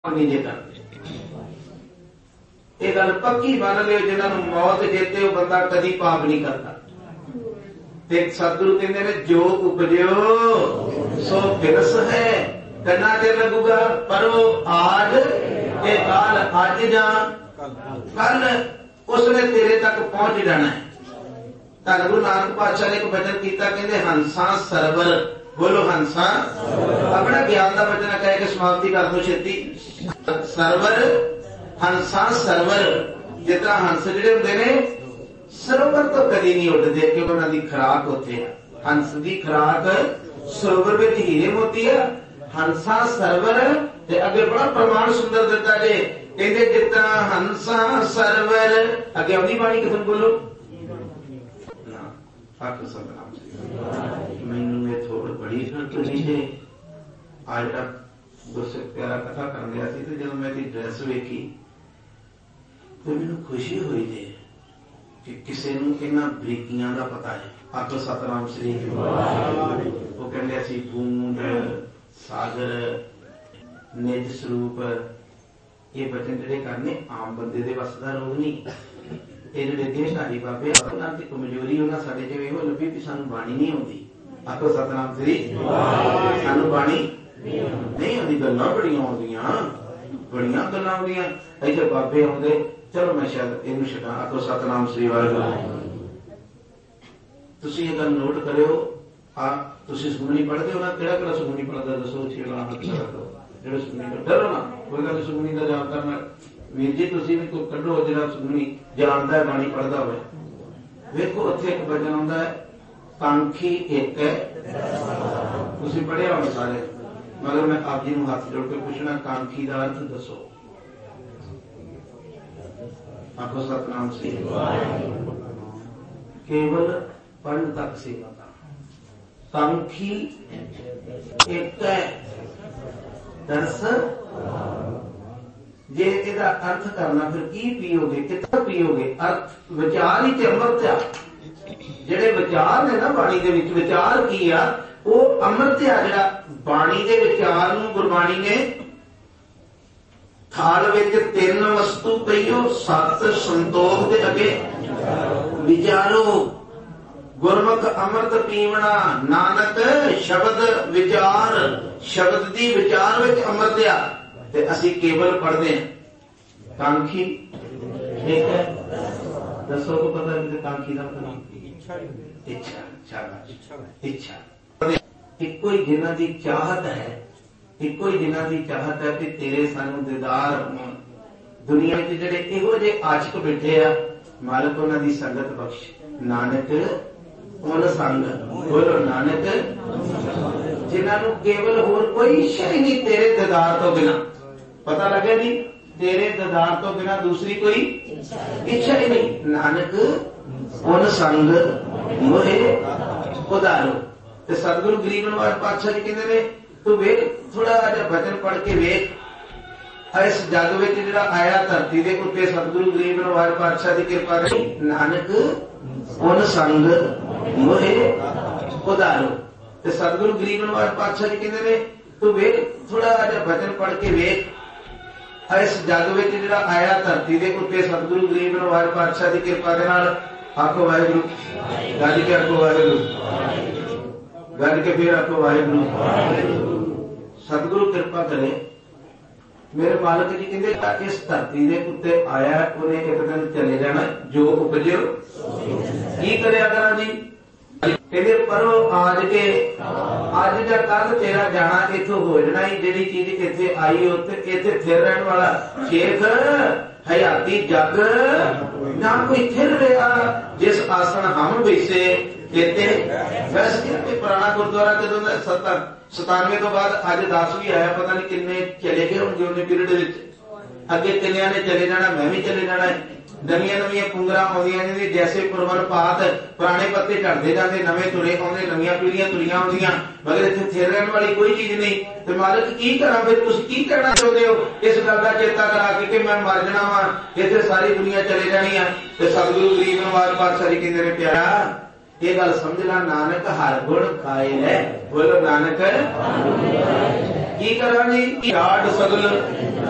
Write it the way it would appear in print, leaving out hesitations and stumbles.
नहीं जे करते। ये गल पक्की मान लियो, जिन्होंने मौत जेते वो बंदा कदी पाप नहीं करता। ते सतगुरु कहते ने जो उपजो सो फिरस है, करना ते लगूगा पर वो आज के काल अज जा कल उसने तेरे तक पहुंच जाना है। धन गुरु नानक पातशाह ने एक वचन किया, कहते हंसा सरवर, बोलो हंसा, अपना ज्ञान का वचन कह के समाप्ति कर दो छेती। सरवर हंसा सरवर, जितना हंस जिहड़े हुंदे ने सरोवर तो कदी नहीं उड़ते, क्योंकि उन्होंने खुराक उत्थे है। हंस की खुराक सरोवर में हीरे मोती है। हंसा सरवर ते अगे बड़ा प्रमाण सुंदर दिता जे, कहते जितना हंसा सरवर, अगे आउंदी बाणी किथों बोलो मैनू ये थोड़ी बड़ी खुशी है। आज तक गुरसिख प्यारा कथा कर गया सी, जब मैं ड्रेस वेखी तो मैनू खुशी हुई जे कि किसी नूं इन्हां बरीकियां दा पता है। आखो सतनाम श्री वो कहंदे असीं बूंद सागर निज स्वरूप, ये वचन जिहड़े करने आम बंदे दे वस दा रोग नहीं। ये जिहड़े देशधारी बाबे उन्हां दी कमजोरी उन्हां साडे च इहो लभी कि सानूं बाणी नहीं आउंदी। आखो सतनाम श्री, सानूं बाणी नहीं आउंदी, गल्लां बड़ियां आउंदियां, बड़ियां गल्लां आउंदियां। इत्थे बाबे आउंदे, चलो मैं शायद इहनूं छड्डां। आखो सतनाम श्री वाहिगुरू। तुसीं ये गल नोट करिओ, तुसीं सुखमनी पढ़दे हो ना, किहड़ा सुखमनी पढ़दा दसो, छेड़ा हत्थ करो जेड़ा सुखमनी पढ़दा। डरो ना, कोई गल सुखमनी दा जाप करना वीर जी, तुसीं भी कोई कढो जेड़ा सुखमनी जानदा है, बाणी पढ़दा होवे। वेखो उत्थे एक वचन आउंदा है, कांखी एक है। तुसीं पढ़िया होवे सारे, मगर मैं आप जी नूं हत्थ जोड़ के पुछना, कांखी दा अर्थ दसो। आखो सतनाम श्री। केवल पढ़ तक सीमित। कांखी एक है, दस जे इहदा अर्थ करना फिर की पीओगे, कितना पीओगे। अर्थ विचार ही ते अमृत आ। जिहड़े विचार ने ना बाणी दे विच, विचार की आ, वो अमृत आ। जिहड़ा बाणी दे विचार नूं गुरबाणी ने थाल विच तीन वस्तु पईओ, सत संतोख दे अगे विचारो। गुरमुख अमृत पीवना, नानक शब्द विचार, शब्द दी विचार विच अमृत आ। ते असीं केवल पढ़दे हैं। कांखी एक है, दसो को पता है कांखी का मतलब इच्छा। इच्छा इक्को ही जिन्हां दी चाहत है, इक्को ही जिन्हां दी चाहत है कि तेरे सानू दीदार होण। दुनिया च जिहड़े इहो जे आशिक बैठे आ, मालक उन्हां दी संगत बख्श। नानक उन संग, बोलो नानक, जिन्हां नू केवल होर कोई शय नहीं तेरे दीदार तो बिना। पता लगे जी, तेरे दीदार तो बिना दूसरी कोई इच्छा ही नहीं। नानक उन संग मोहे उदारो। ते सतगुरु गरीब नवाज पातशाह जी कहते ने, तू वेख थोड़ा जिहा वचन पढ़ के वेख, इस जग विच जिहड़ा आया धरती दे उत्ते सतगुरु गरीब नवाज पातशाह दी कृपा रही। नानक उन संग मोहे उदारो। ते सतगुरु गरीब नवाज पातशाह जी कहते ने, तू वेख थोड़ा जिहा वचन पढ़ के वेख, इस जग विच जिहड़ा आया धरती दे उत्ते सतगुरु गरीब नवाज पातशाह दी कृपा दे नाल। आखो वाहिगुरू, गज के आखो वाहिगुरू, गज के फिर आखो वाहिगुरू। सतगुरु कृपा करे। मेरे मालक जी कहते इस धरती दे उत्ते आया, उन्हें एक दिन चले जाना, जो उपजो की करिया करा जी। कहते परो आज के, आज या कल तेरा जाना इथों हो जाना ही। जिहड़ी चीज इत्थे आई उत्थे इत्थे स्थिर रहने वाला शेख हयाती जग ना कोई स्थिर रहा। जिस आसन हम बैसे कहते वैसे पुराना गुरुद्वारा जदों 97 तो बाद अज 10 भी आया, पता नहीं किन्ने चले गए होंगे उन्हें पीरियड विच। अगे किन्नियां ने चले जाना, मैं भी चले जाना है। नवीं नवीं पुंगरां आउंदियां ने, जैसे पुरवर पात पुराने पत्ते झड़ते जाते, नवे तुरे आउंदे, नवीं पीढ़ियां तुरियां आउंदियां, मगर इत्थे स्थिर रहने वाली कोई चीज नहीं। ते मालिक की करा फिर, तुसीं की कहना चाहुंदे हो इस गल दा चेता करा के मैं मर जाना वा, इत्थे सारी दुनिया चले जानी है। ते सतगुरु गरीब नवाज पातशाह जी कहंदे ने, प्यारा ये गल समझ ला, नानक हर गुण खाए है। बोलो नानक की करा जी, सगल